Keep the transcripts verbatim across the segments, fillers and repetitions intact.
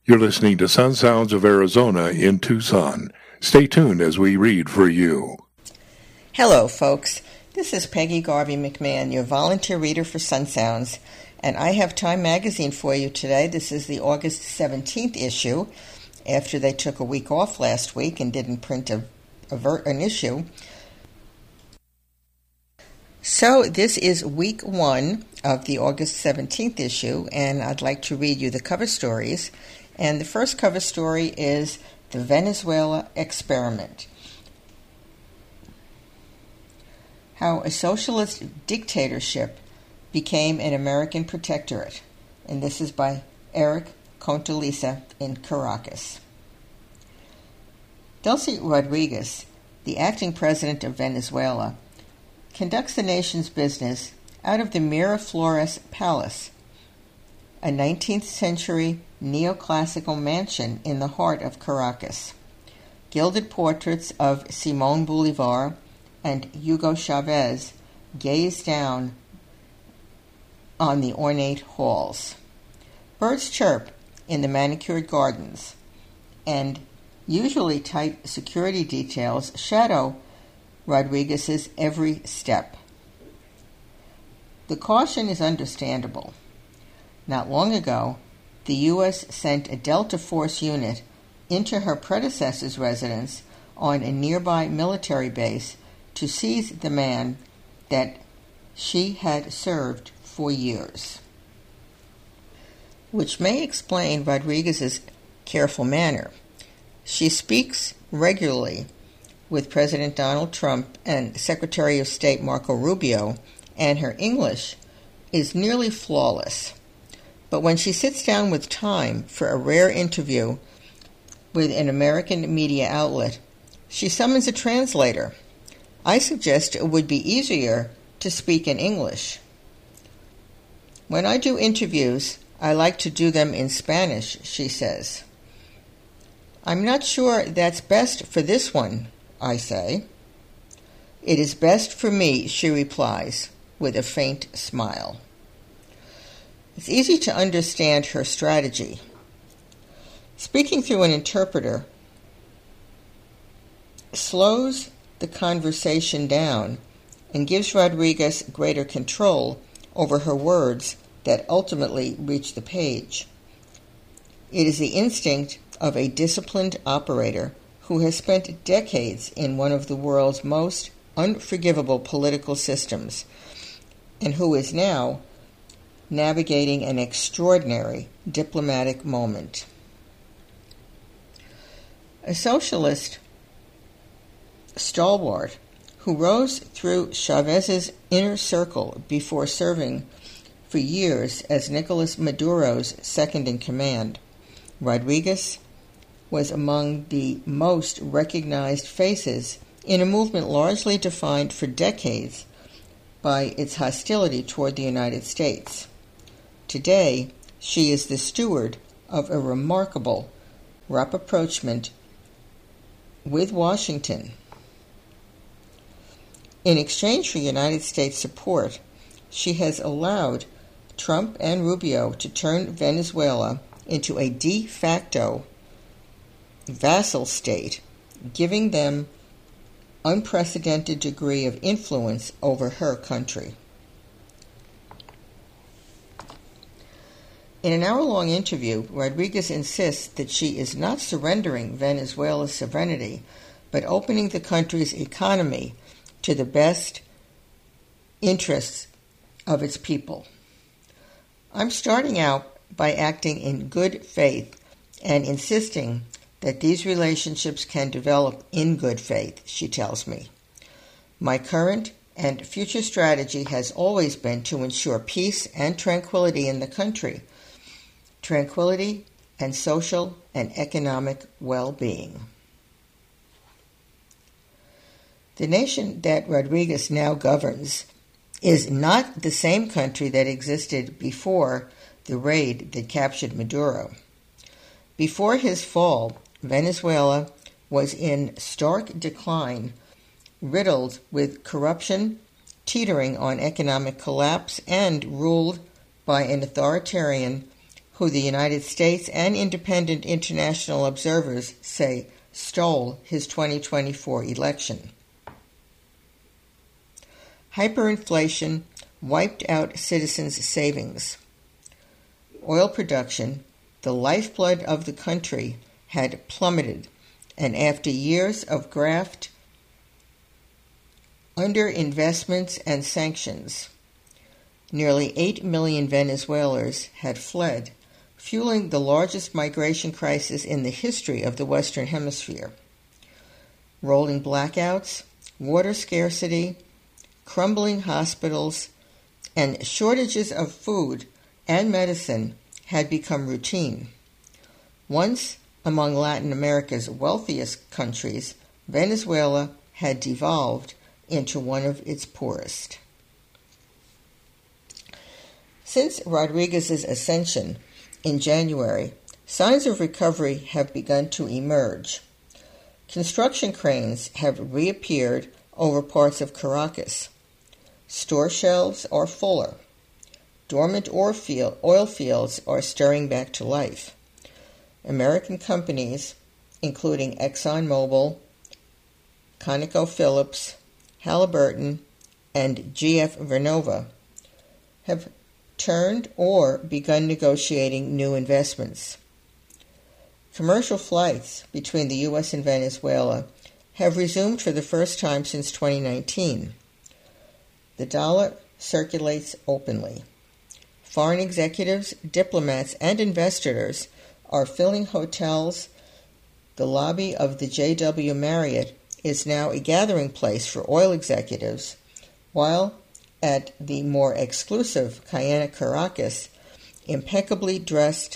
You're listening to Sun Sounds of Arizona in Tucson. Stay tuned as we read for you. Hello, folks. This is Peggy Garvey McMahon, your volunteer reader for Sun Sounds, and I have Time Magazine for you today. This is the August seventeenth issue, after they took a week off last week and didn't print a, a ver- an issue. So this is week one of the August seventeenth issue, and I'd like to read you the cover stories. And the first cover story is The Venezuela Experiment. How a socialist dictatorship became an American protectorate. And this is by Eric Contaliza in Caracas. Delcy Rodriguez, the acting president of Venezuela, conducts the nation's business out of the Miraflores Palace, a nineteenth century neoclassical mansion in the heart of Caracas. Gilded portraits of Simón Bolívar and Hugo Chavez gaze down on the ornate halls. Birds chirp in the manicured gardens, and usually tight security details shadow Rodriguez's every step. The caution is understandable. Not long ago, the U S sent a Delta Force unit into her predecessor's residence on a nearby military base to seize the man that she had served for years, which may explain Rodriguez's careful manner. She speaks regularly with President Donald Trump and Secretary of State Marco Rubio, and her English is nearly flawless. But when she sits down with Time for a rare interview with an American media outlet, she summons a translator. I suggest it would be easier to speak in English. When I do interviews, I like to do them in Spanish, she says. I'm not sure that's best for this one, I say. It is best for me, she replies, with a faint smile. It's easy to understand her strategy. Speaking through an interpreter slows the conversation down and gives Rodriguez greater control over her words that ultimately reach the page. It is the instinct of a disciplined operator who has spent decades in one of the world's most unforgivable political systems and who is now navigating an extraordinary diplomatic moment. A socialist stalwart who rose through Chavez's inner circle before serving for years as Nicolas Maduro's second-in-command, Rodriguez was among the most recognized faces in a movement largely defined for decades by its hostility toward the United States. Today, she is the steward of a remarkable rapprochement with Washington. In exchange for United States support, she has allowed Trump and Rubio to turn Venezuela into a de facto vassal state, giving them unprecedented degree of influence over her country. In an hour-long interview, Rodriguez insists that she is not surrendering Venezuela's sovereignty, but opening the country's economy to the best interests of its people. I'm starting out by acting in good faith and insisting that these relationships can develop in good faith, she tells me. My current and future strategy has always been to ensure peace and tranquility in the country, tranquility and social and economic well-being. The nation that Rodriguez now governs is not the same country that existed before the raid that captured Maduro. Before his fall, Venezuela was in stark decline, riddled with corruption, teetering on economic collapse, and ruled by an authoritarian who the United States and independent international observers say stole his twenty twenty-four election. Hyperinflation wiped out citizens' savings. Oil production, the lifeblood of the country, had plummeted, and after years of graft, underinvestments, and sanctions, nearly eight million Venezuelans had fled, fueling the largest migration crisis in the history of the Western Hemisphere. Rolling blackouts, water scarcity, crumbling hospitals, and shortages of food and medicine had become routine. Once among Latin America's wealthiest countries, Venezuela had devolved into one of its poorest. Since Rodriguez's ascension in January, signs of recovery have begun to emerge. Construction cranes have reappeared over parts of Caracas. Store shelves are fuller. Dormant oil fields are stirring back to life. American companies, including ExxonMobil, ConocoPhillips, Halliburton, and G F Vernova, have turned or begun negotiating new investments. Commercial flights between the U S and Venezuela have resumed for the first time since twenty nineteen. The dollar circulates openly. Foreign executives, diplomats, and investors are filling hotels. The lobby of the J W Marriott is now a gathering place for oil executives, while at the more exclusive Cayena Caracas, impeccably dressed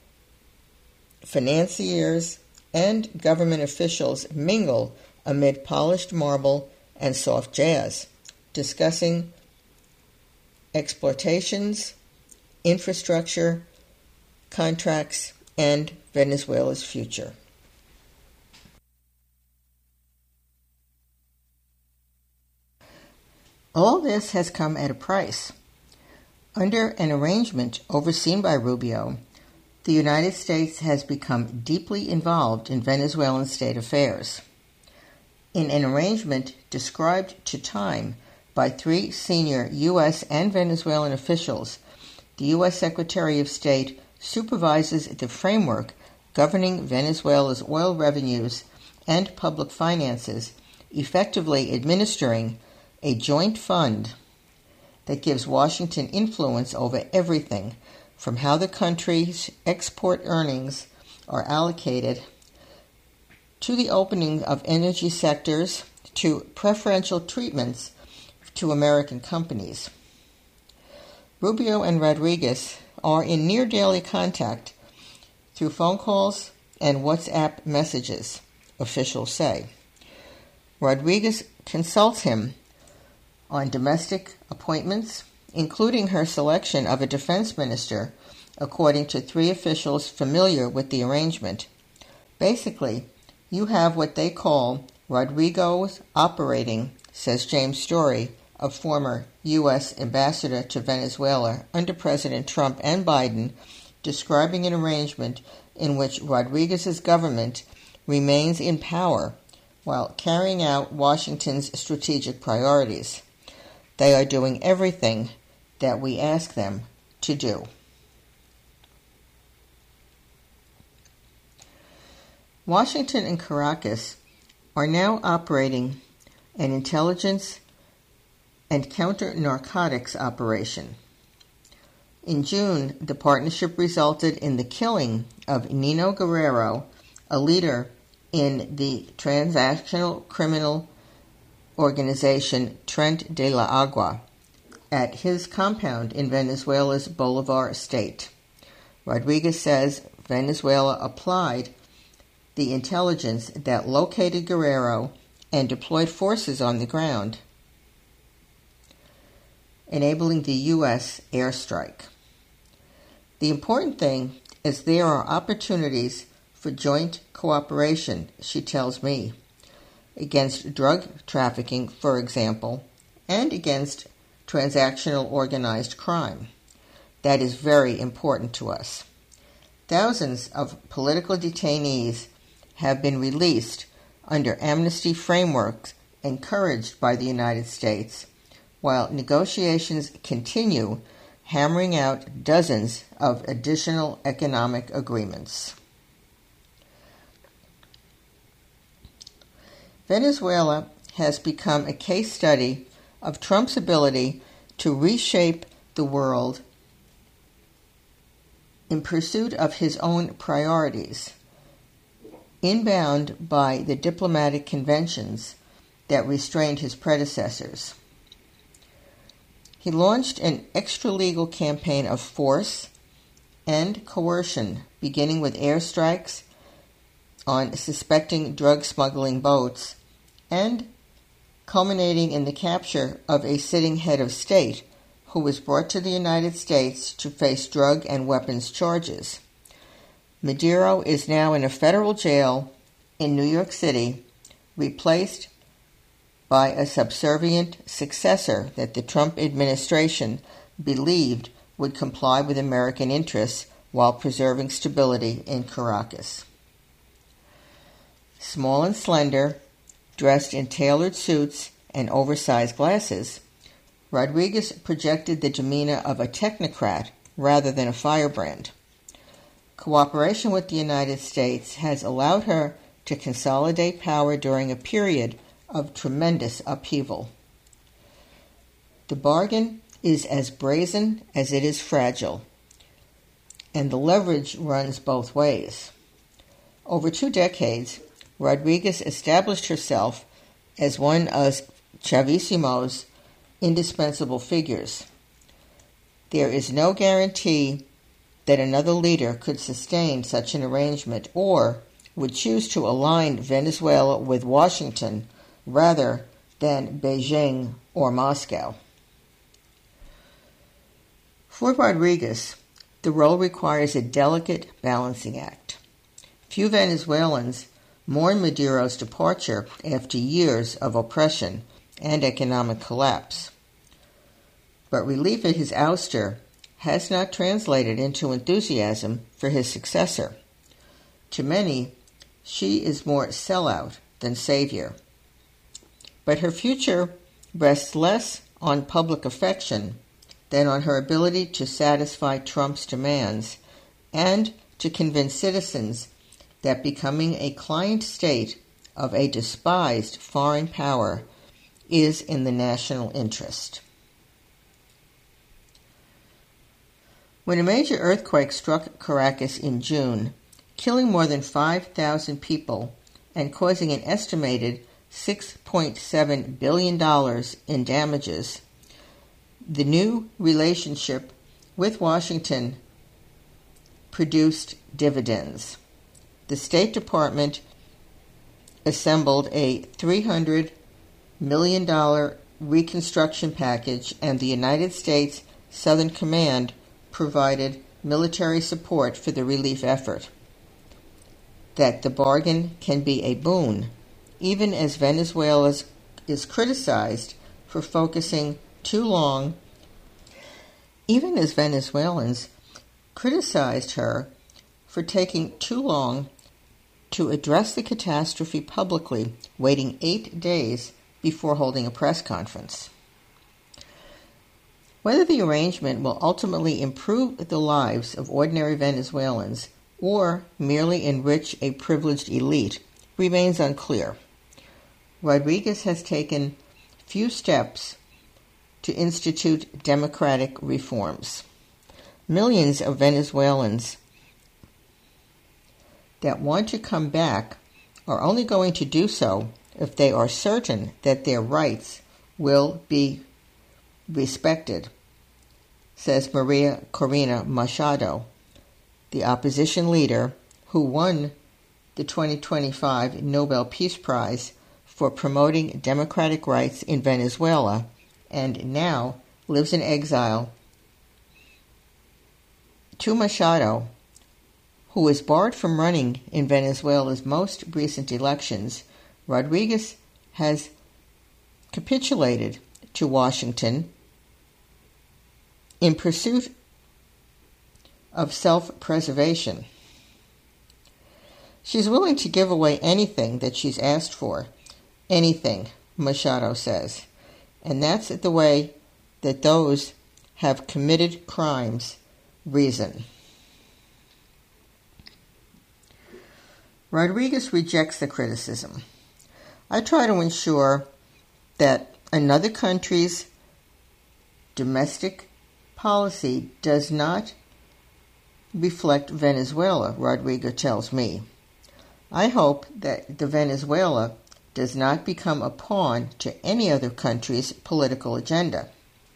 financiers and government officials mingle amid polished marble and soft jazz, discussing exploitations, infrastructure, contracts, and Venezuela's future. All this has come at a price. Under an arrangement overseen by Rubio, the United States has become deeply involved in Venezuelan state affairs. In an arrangement described to Time by three senior U S and Venezuelan officials, the U S Secretary of State supervises the framework governing Venezuela's oil revenues and public finances, effectively administering a joint fund that gives Washington influence over everything from how the country's export earnings are allocated to the opening of energy sectors to preferential treatments to American companies. Rubio and Rodriguez are in near daily contact through phone calls and WhatsApp messages, officials say. Rodriguez consults him on domestic appointments, including her selection of a defense minister, according to three officials familiar with the arrangement. Basically, you have what they call Rodrigo's operating, says James Story, a former U S ambassador to Venezuela under President Trump and Biden, describing an arrangement in which Rodriguez's government remains in power while carrying out Washington's strategic priorities. They are doing everything that we ask them to do. Washington and Caracas are now operating an intelligence and counter-narcotics operation. In June, the partnership resulted in the killing of Nino Guerrero, a leader in the transactional criminal organization Trent de la Agua, at his compound in Venezuela's Bolivar state. Rodriguez says Venezuela applied the intelligence that located Guerrero and deployed forces on the ground, enabling the U S airstrike. The important thing is there are opportunities for joint cooperation, she tells me, against drug trafficking, for example, and against transactional organized crime. That is very important to us. Thousands of political detainees have been released under amnesty frameworks encouraged by the United States, while negotiations continue, hammering out dozens of additional economic agreements. Venezuela has become a case study of Trump's ability to reshape the world in pursuit of his own priorities, inbound by the diplomatic conventions that restrained his predecessors. He launched an extra-legal campaign of force and coercion, beginning with airstrikes on suspecting drug smuggling boats and culminating in the capture of a sitting head of state who was brought to the United States to face drug and weapons charges. Maduro is now in a federal jail in New York City, replaced by a subservient successor that the Trump administration believed would comply with American interests while preserving stability in Caracas. Small and slender, dressed in tailored suits and oversized glasses, Rodriguez projected the demeanor of a technocrat rather than a firebrand. Cooperation with the United States has allowed her to consolidate power during a period of tremendous upheaval. The bargain is as brazen as it is fragile, and the leverage runs both ways. Over two decades, Rodriguez established herself as one of Chavissimo's indispensable figures. There is no guarantee that another leader could sustain such an arrangement or would choose to align Venezuela with Washington rather than Beijing or Moscow. For Rodriguez, the role requires a delicate balancing act. Few Venezuelans mourn Maduro's departure after years of oppression and economic collapse. But relief at his ouster has not translated into enthusiasm for his successor. To many, she is more sellout than savior. But her future rests less on public affection than on her ability to satisfy Trump's demands and to convince citizens that becoming a client state of a despised foreign power is in the national interest. When a major earthquake struck Caracas in June, killing more than five thousand people and causing an estimated six point seven billion dollars in damages, the new relationship with Washington produced dividends. The State Department assembled a three hundred million dollars reconstruction package, and the United States Southern Command provided military support for the relief effort. That the bargain can be a boon, even as Venezuela is criticized for focusing too long, even as Venezuelans criticized her for taking too long to address the catastrophe publicly, waiting eight days before holding a press conference. Whether the arrangement will ultimately improve the lives of ordinary Venezuelans or merely enrich a privileged elite remains unclear. Rodriguez has taken few steps to institute democratic reforms. Millions of Venezuelans that want to come back are only going to do so if they are certain that their rights will be respected, says Maria Corina Machado, the opposition leader who won the twenty twenty-five Nobel Peace Prize for promoting democratic rights in Venezuela and now lives in exile. To Machado, who was barred from running in Venezuela's most recent elections, Rodriguez has capitulated to Washington in pursuit of self-preservation. She's willing to give away anything that she's asked for. Anything, Machado says. And that's the way that those have committed crimes reason. Rodriguez rejects the criticism. I try to ensure that another country's domestic policy does not reflect Venezuela, Rodriguez tells me. I hope that the Venezuela does not become a pawn to any other country's political agenda.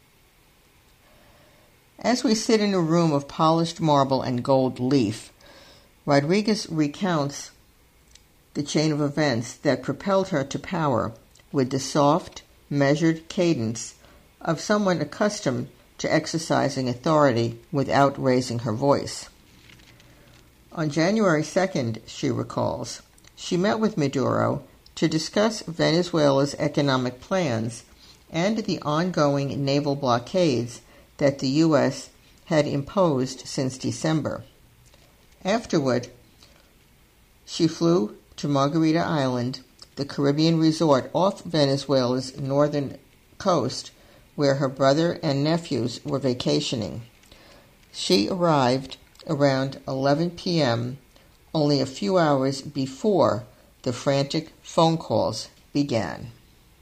As we sit in a room of polished marble and gold leaf, Rodriguez recounts the chain of events that propelled her to power with the soft, measured cadence of someone accustomed to exercising authority without raising her voice. On January second, she recalls, she met with Maduro to discuss Venezuela's economic plans and the ongoing naval blockades that the U S had imposed since December. Afterward, she flew to Margarita Island, the Caribbean resort off Venezuela's northern coast, where her brother and nephews were vacationing. She arrived around eleven p.m., only a few hours before the frantic phone calls began.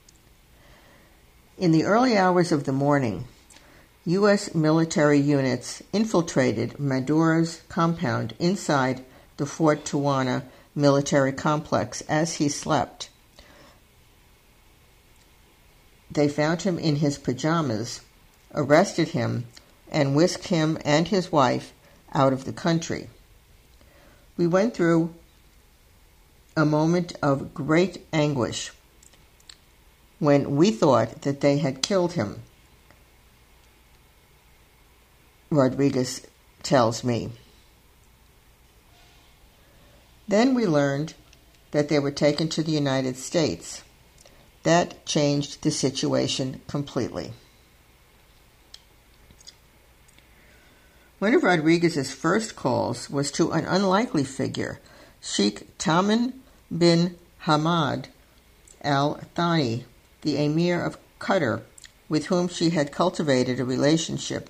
In the early hours of the morning, U S military units infiltrated Maduro's compound inside the Fort Tijuana military complex as he slept. They found him in his pajamas, arrested him, and whisked him and his wife out of the country. We went through a moment of great anguish when we thought that they had killed him, Rodriguez tells me. Then we learned that they were taken to the United States. That changed the situation completely. One of Rodriguez's first calls was to an unlikely figure, Sheikh Tamim bin Hamad Al Thani, the Emir of Qatar, with whom she had cultivated a relationship.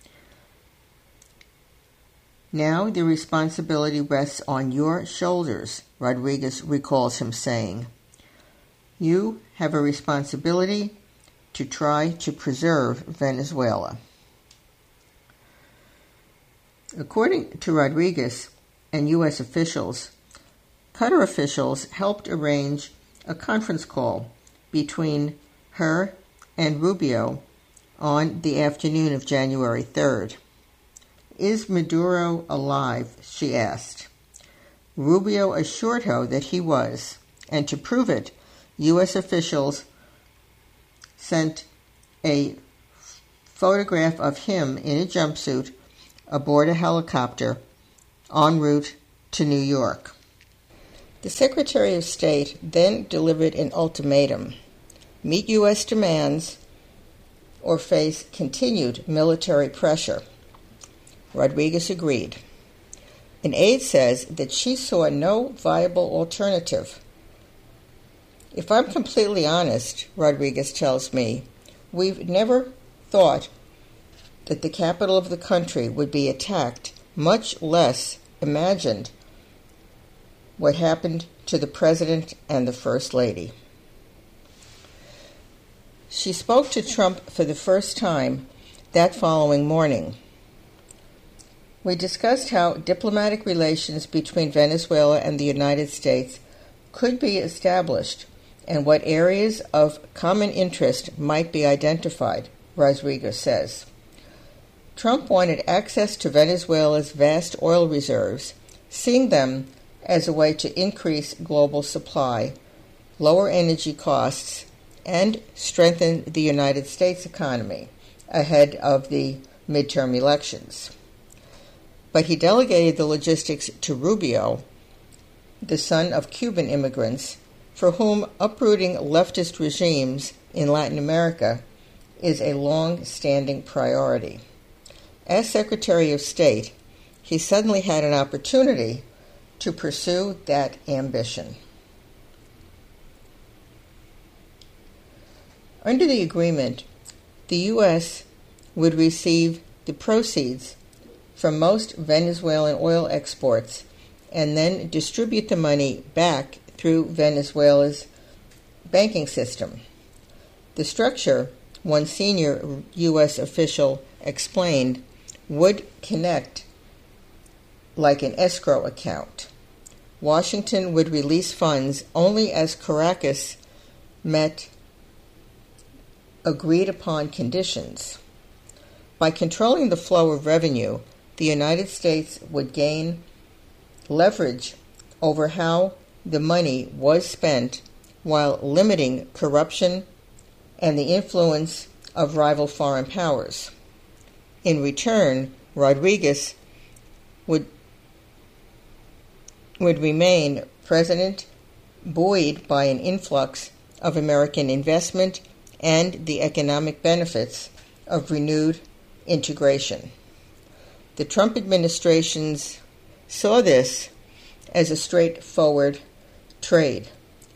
Now the responsibility rests on your shoulders, Rodriguez recalls him saying. You have a responsibility to try to preserve Venezuela. According to Rodriguez and U S officials, Qatar officials helped arrange a conference call between her and Rubio on the afternoon of January third. Is Maduro alive? She asked. Rubio assured her that he was, and to prove it, U S officials sent a photograph of him in a jumpsuit aboard a helicopter en route to New York. The Secretary of State then delivered an ultimatum: meet U S demands or face continued military pressure. Rodriguez agreed. An aide says that she saw no viable alternative. If I'm completely honest, Rodriguez tells me, we've never thought that the capital of the country would be attacked, much less imagined what happened to the President and the First Lady. She spoke to Trump for the first time that following morning. We discussed how diplomatic relations between Venezuela and the United States could be established and what areas of common interest might be identified, Rodriguez says. Trump wanted access to Venezuela's vast oil reserves, seeing them as a way to increase global supply, lower energy costs, and strengthen the United States economy ahead of the midterm elections. But he delegated the logistics to Rubio, the son of Cuban immigrants, for whom uprooting leftist regimes in Latin America is a long-standing priority. As Secretary of State, he suddenly had an opportunity to pursue that ambition. Under the agreement, the U S would receive the proceeds from most Venezuelan oil exports and then distribute the money back through Venezuela's banking system. The structure, one senior U S official explained, would connect like an escrow account. Washington would release funds only as Caracas met agreed-upon conditions. By controlling the flow of revenue, the United States would gain leverage over how the money was spent while limiting corruption and the influence of rival foreign powers. In return, Rodriguez would, would remain president, buoyed by an influx of American investment and the economic benefits of renewed integration. The Trump administrations saw this as a straightforward trade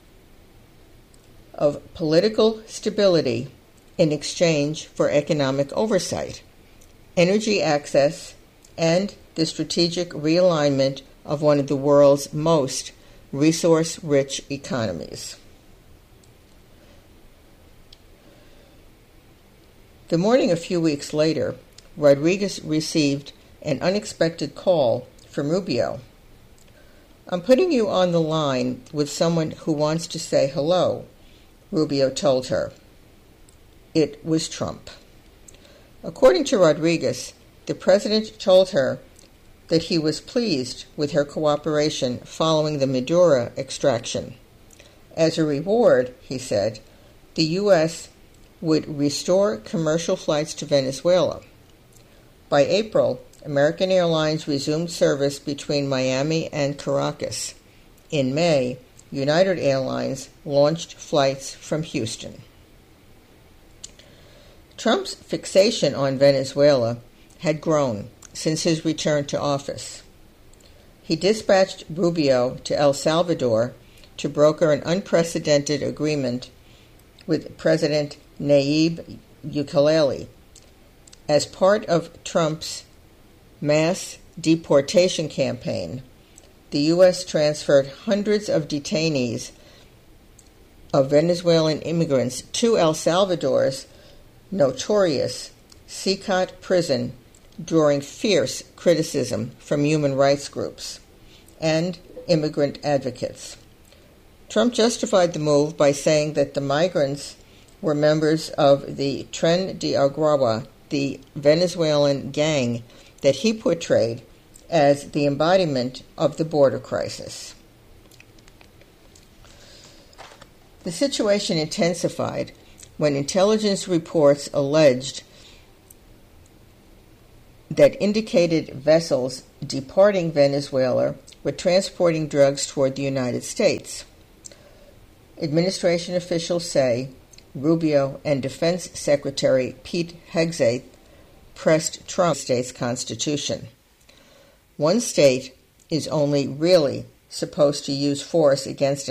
of political stability in exchange for economic oversight, energy access, and the strategic realignment of one of the world's most resource-rich economies. The morning a few weeks later, Rodriguez received an unexpected call from Rubio. "I'm putting you on the line with someone who wants to say hello," Rubio told her. It was Trump. According to Rodriguez, the president told her that he was pleased with her cooperation following the Maduro extraction. As a reward, he said, the U S would restore commercial flights to Venezuela. By April, American Airlines resumed service between Miami and Caracas. In May, United Airlines launched flights from Houston. Trump's fixation on Venezuela had grown since his return to office. He dispatched Rubio to El Salvador to broker an unprecedented agreement with President Nayib Bukele. As part of Trump's mass deportation campaign, the U S transferred hundreds of detainees of Venezuelan immigrants to El Salvador's notorious C C O T prison during fierce criticism from human rights groups and immigrant advocates. Trump justified the move by saying that the migrants were members of the Tren de Aragua, the Venezuelan gang that he portrayed as the embodiment of the border crisis. The situation intensified when intelligence reports alleged that indicated vessels departing Venezuela were transporting drugs toward the United States. Administration officials say Rubio and Defense Secretary Pete Hegseth pressed Trump's state's constitution. One state is only really supposed to use force against